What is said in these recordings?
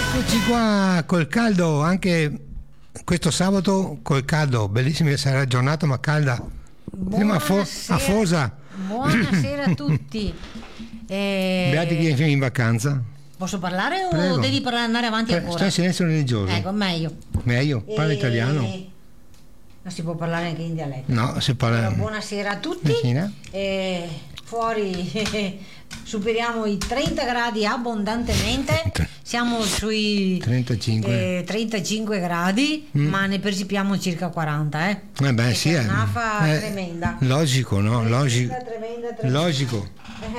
Eccoci qua col caldo, anche questo sabato col caldo, bellissima sarà la giornata ma calda. Siamo afosa. Buonasera a tutti. Beati chi è in vacanza. Posso parlare o Prego. devi andare avanti ancora? Sto in silenzio religioso. Ecco, meglio. Meglio, parla italiano. Non si può parlare anche in dialetto. No, si parla. Allora, buonasera a tutti. Fuori superiamo i 30 gradi abbondantemente. Siamo sui 35 gradi, ma ne percepiamo circa 40. Beh, sì, è un'afa tremenda. Logico, no? Tremenda. Logico.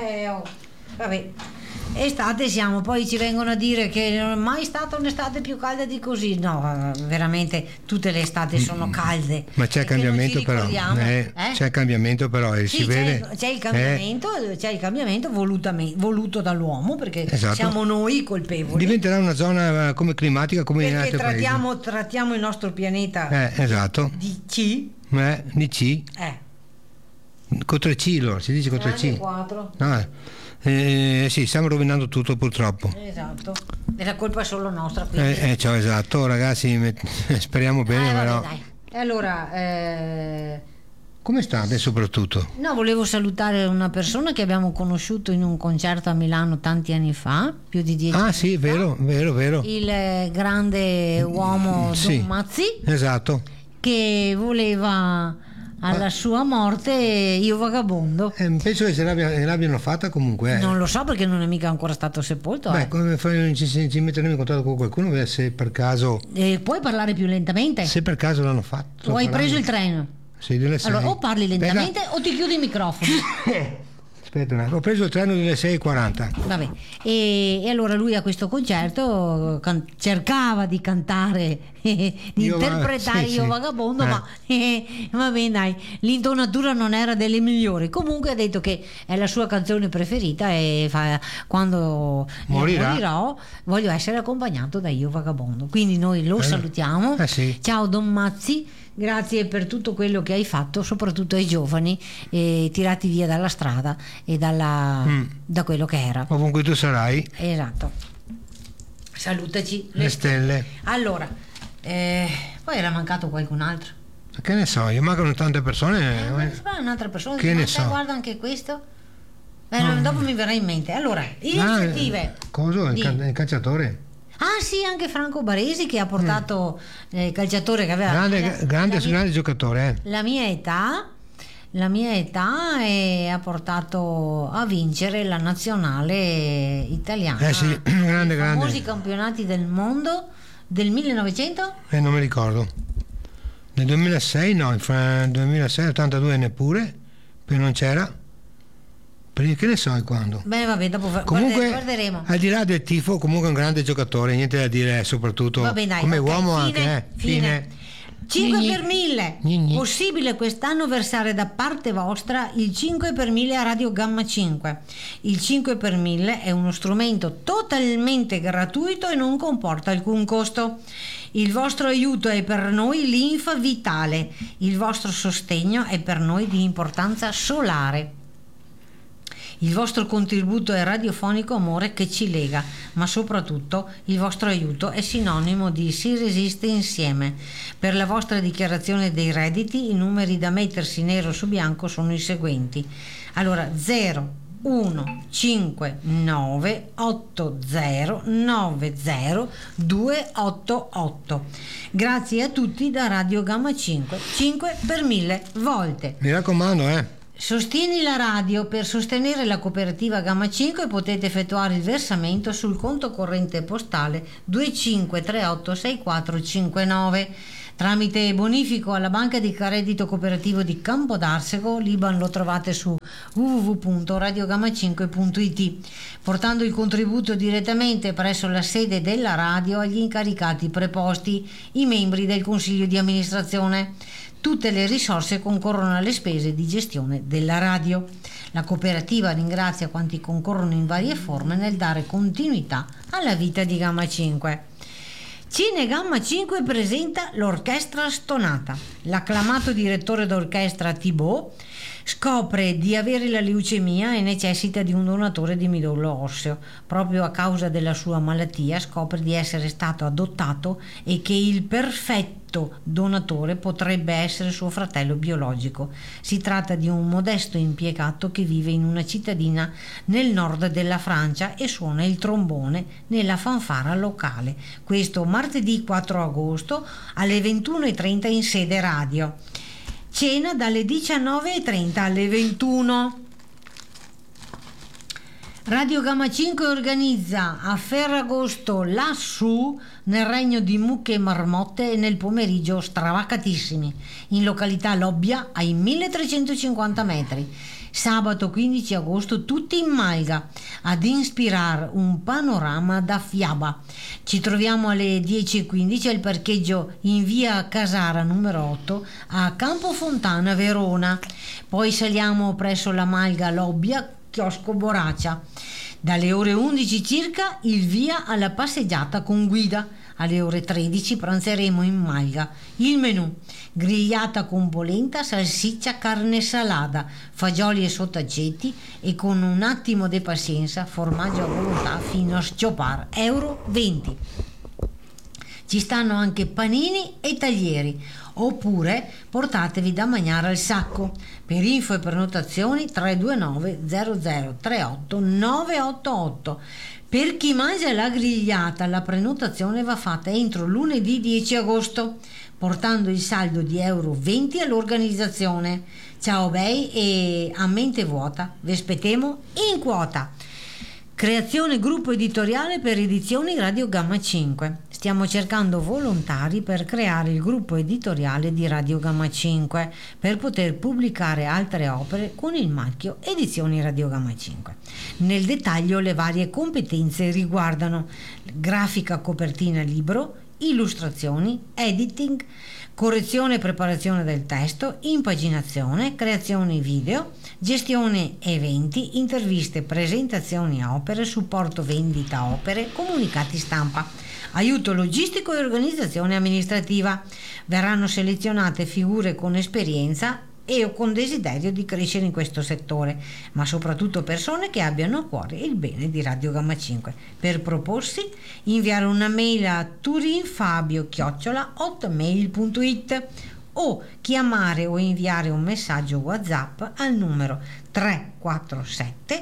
Vabbè. Estate siamo, poi ci vengono a dire che non è mai stata un'estate più calda di così. No, veramente tutte le estati sono calde. Ma c'è cambiamento però. C'è cambiamento però e si vede. C'è il cambiamento voluto dall'uomo, perché siamo noi colpevoli. Diventerà una zona come climatica come in altri paesi. Trattiamo il nostro pianeta di C. Di C. Con 3C, si dice con 3C. 4. Sì, stiamo rovinando tutto purtroppo. Esatto, e la colpa è solo nostra. Quindi. Esatto, ragazzi, speriamo bene, però. Dai. Allora, come state soprattutto? No, volevo salutare una persona che abbiamo conosciuto in un concerto a Milano tanti anni fa, più di 10 anni sì, fa. Vero. Il grande uomo Don Mazzi. Esatto. Che voleva alla sua morte Io Vagabondo. Penso che l'abbiano fatta comunque. Non lo so, perché non è mica ancora stato sepolto. Come ci metteremo in contatto con qualcuno se per caso. Puoi parlare più lentamente? Se per caso l'hanno fatto. O hai preso il treno? Sì, delle 6. Allora o parli lentamente o ti chiudi il microfono. Aspetta un attimo, ho preso il treno delle 6:40. Vabbè, e allora lui a questo concerto cercava di cantare, di interpretare Io Vagabondo, ma vabbè dai, l'intonatura non era delle migliori. Comunque ha detto che è la sua canzone preferita e quando morirò voglio essere accompagnato da Io Vagabondo. Quindi noi lo salutiamo. Ciao Don Mazzi. Grazie per tutto quello che hai fatto, soprattutto ai giovani tirati via dalla strada e da quello che era. Ovunque tu sarai. Esatto. Salutaci. Le stelle. Allora, poi era mancato qualcun altro. Che ne so, io mancano tante persone. Un'altra persona. Che ne so. Guarda anche questo. Dopo mi verrà in mente. Allora, iniziative. Cosa? Il calciatore? Ah sì, anche Franco Baresi che ha portato calciatore che aveva grande giocatore. La mia età e ha portato a vincere la nazionale italiana. Grande. I famosi campionati del mondo del 1900? Non mi ricordo. Nel 2006 no, nel 2006 82 neppure, poi non c'era. Che ne so quando. Bene, vabbè, dopo comunque, guarderemo. Al di là del tifo, comunque è un grande giocatore, niente da dire, soprattutto come uomo anche. Fine. 5 per 1000. Possibile quest'anno versare da parte vostra il 5 per 1000 a Radio Gamma 5. Il 5 per 1000 è uno strumento totalmente gratuito e non comporta alcun costo. Il vostro aiuto è per noi linfa vitale, il vostro sostegno è per noi di importanza solare. Il vostro contributo è radiofonico amore che ci lega, ma soprattutto il vostro aiuto è sinonimo di si resiste insieme. Per la vostra dichiarazione dei redditi i numeri da mettersi nero su bianco sono i seguenti. Allora 0159 8090 288. Grazie a tutti da Radio Gamma 5 per 1000 volte. Mi raccomando, Sostieni la radio. Per sostenere la cooperativa Gamma 5 potete effettuare il versamento sul conto corrente postale 25386459 tramite bonifico alla Banca di Credito Cooperativo di Campodarsego. L'IBAN lo trovate su www.radiogamma5.it, portando il contributo direttamente presso la sede della radio agli incaricati preposti, i membri del Consiglio di amministrazione. Tutte le risorse concorrono alle spese di gestione della radio. La cooperativa ringrazia quanti concorrono in varie forme nel dare continuità alla vita di Gamma 5. Cine Gamma 5 presenta l'Orchestra Stonata. L'acclamato direttore d'orchestra Thibaut Scopre di avere la leucemia e necessita di un donatore di midollo osseo. Proprio a causa della sua malattia scopre di essere stato adottato e che il perfetto donatore potrebbe essere suo fratello biologico. Si tratta di un modesto impiegato che vive in una cittadina nel nord della Francia e suona il trombone nella fanfara locale. Questo martedì 4 agosto alle 21:30 in sede radio. Cena dalle 19:30 alle 21. Radio Gamma 5 organizza a Ferragosto lassù nel regno di mucche e marmotte e nel pomeriggio stravacatissimi in località Lobbia ai 1350 metri. Sabato 15 agosto tutti in Malga ad ispirare un panorama da fiaba. Ci troviamo alle 10:15 al parcheggio in via Casara numero 8 a Campofontana, Verona. Poi saliamo presso la Malga Lobbia, chiosco Boraccia. Dalle ore 11 circa il via alla passeggiata con guida. Alle ore 13 pranzeremo in Malga. Il menù: grigliata con polenta, salsiccia, carne salata, fagioli e sottaceti e con un attimo di pazienza formaggio a volontà fino a sciopar. Euro 20. Ci stanno anche panini e taglieri, oppure portatevi da mangiare al sacco. Per info e prenotazioni 329 0038 988. Per chi mangia la grigliata la prenotazione va fatta entro lunedì 10 agosto, portando il saldo di euro 20 all'organizzazione. Ciao bei e a mente vuota, vi aspettiamo in quota. Creazione gruppo editoriale per edizioni Radio Gamma 5. Stiamo cercando volontari per creare il gruppo editoriale di Radio Gamma 5 per poter pubblicare altre opere con il marchio Edizioni Radio Gamma 5. Nel dettaglio le varie competenze riguardano grafica copertina libro, illustrazioni, editing, correzione e preparazione del testo, impaginazione, creazione video, gestione eventi, interviste, presentazioni opere, supporto vendita opere, comunicati stampa, aiuto logistico e organizzazione amministrativa. Verranno selezionate figure con esperienza e con desiderio di crescere in questo settore, ma soprattutto persone che abbiano a cuore il bene di Radio Gamma 5. Per proporsi, inviare una mail a turinfabio@hotmail.it o chiamare o inviare un messaggio WhatsApp al numero 347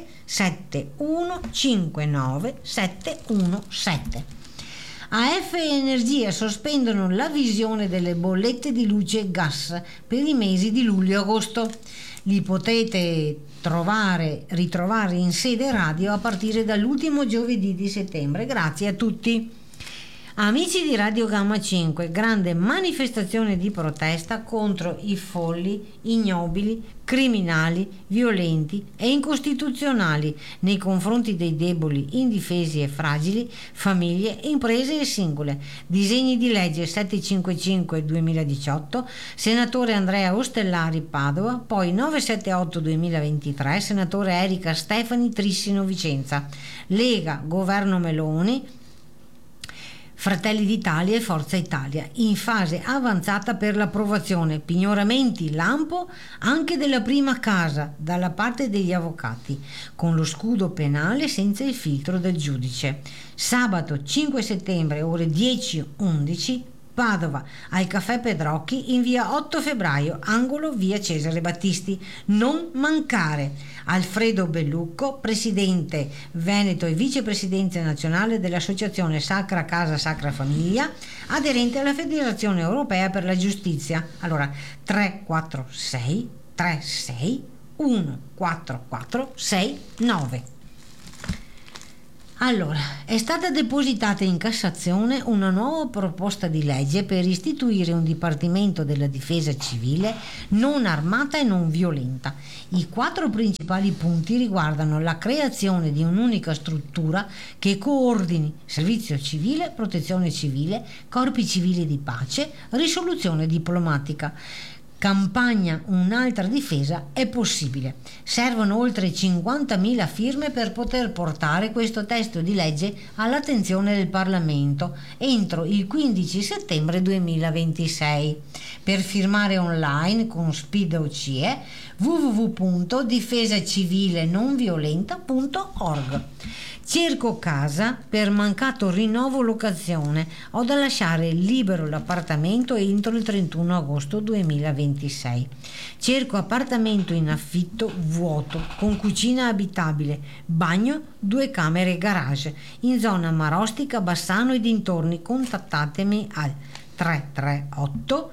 7159 717. AF Energia sospendono la visione delle bollette di luce e gas per i mesi di luglio e agosto. Li potete ritrovare in sede radio a partire dall'ultimo giovedì di settembre. Grazie a tutti. Amici di Radio Gamma 5, grande manifestazione di protesta contro i folli, ignobili, criminali, violenti e incostituzionali nei confronti dei deboli, indifesi e fragili, famiglie, imprese e singole. Disegni di legge 755/2018, senatore Andrea Ostellari Padova, poi 978/2023, senatore Erika Stefani Trissino Vicenza. Lega, Governo Meloni, Fratelli d'Italia e Forza Italia, in fase avanzata per l'approvazione, pignoramenti lampo anche della prima casa dalla parte degli avvocati, con lo scudo penale senza il filtro del giudice. Sabato 5 settembre ore 10-11, Padova, al Caffè Pedrocchi in via 8 febbraio, angolo via Cesare Battisti. Non mancare. Alfredo Bellucco, presidente veneto e vicepresidente nazionale dell'associazione Sacra Casa Sacra Famiglia, aderente alla Federazione Europea per la Giustizia. Allora 346 36 144 69. Allora, è stata depositata in Cassazione una nuova proposta di legge per istituire un Dipartimento della Difesa Civile non armata e non violenta. I 4 principali punti riguardano la creazione di un'unica struttura che coordini servizio civile, protezione civile, corpi civili di pace, risoluzione diplomatica. Campagna Un'altra difesa è possibile. Servono oltre 50.000 firme per poter portare questo testo di legge all'attenzione del Parlamento entro il 15 settembre 2026. Per firmare online con SpeedOCE www.difesacivilenonviolenta.org. Cerco casa per mancato rinnovo locazione. Ho da lasciare libero l'appartamento entro il 31 agosto 2026. Cerco appartamento in affitto vuoto, con cucina abitabile, bagno, 2 camere e garage, in zona Marostica, Bassano e dintorni. Contattatemi al 338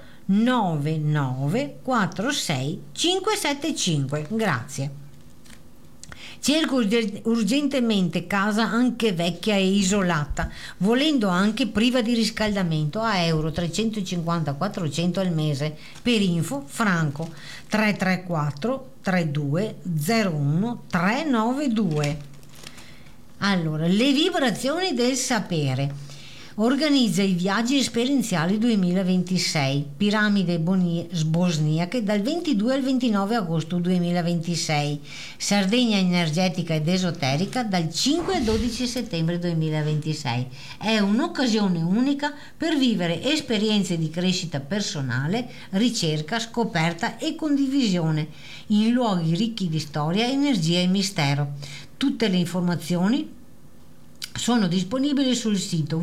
9946 575. Grazie. Cerco urgentemente casa anche vecchia e isolata, volendo anche priva di riscaldamento, a euro 350-400 al mese. Per info Franco 334 32 01 392. Allora, le vibrazioni del sapere. Organizza i viaggi esperienziali 2026, Piramide Bosniache, dal 22 al 29 agosto 2026, Sardegna energetica ed esoterica, dal 5 al 12 settembre 2026. È un'occasione unica per vivere esperienze di crescita personale, ricerca, scoperta e condivisione in luoghi ricchi di storia, energia e mistero. Tutte le informazioni sono disponibili sul sito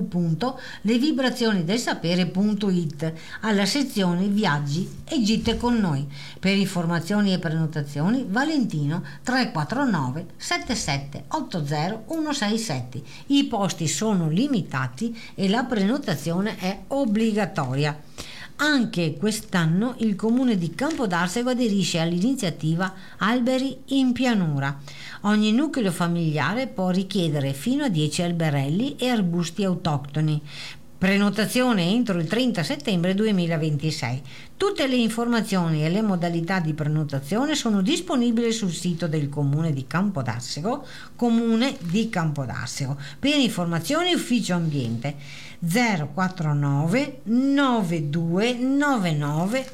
www.levibrazionidelsapere.it alla sezione Viaggi e gite con noi. Per informazioni e prenotazioni Valentino 349 77 80 167. I posti sono limitati e la prenotazione è obbligatoria. Anche quest'anno il comune di Campodarsego aderisce all'iniziativa Alberi in pianura. Ogni nucleo familiare può richiedere fino a 10 alberelli e arbusti autoctoni. Prenotazione entro il 30 settembre 2026. Tutte le informazioni e le modalità di prenotazione sono disponibili sul sito del comune di Campodarsego, comune di Campodarsego. Per informazioni ufficio ambiente 049 92 99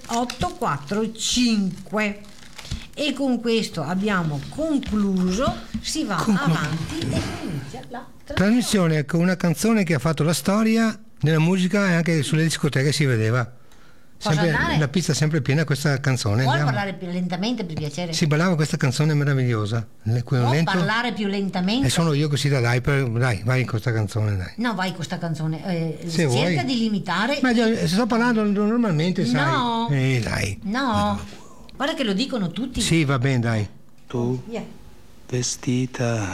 845. E con questo abbiamo concluso, si va avanti e inizia la trasmissione con una canzone che ha fatto la storia della musica e anche sulle discoteche si vedeva. Sempre, la pista sempre piena questa canzone. Vuoi parlare più lentamente per piacere? Si ballava questa canzone meravigliosa. Puoi parlare più lentamente? E sono io così dai, vai con questa canzone dai. No, vai con questa canzone. Se cerca vuoi. di limitare. Ma sto parlando normalmente, sai. No. Dai. No. Guarda che lo dicono tutti. Sì, va bene, dai. Tu vestita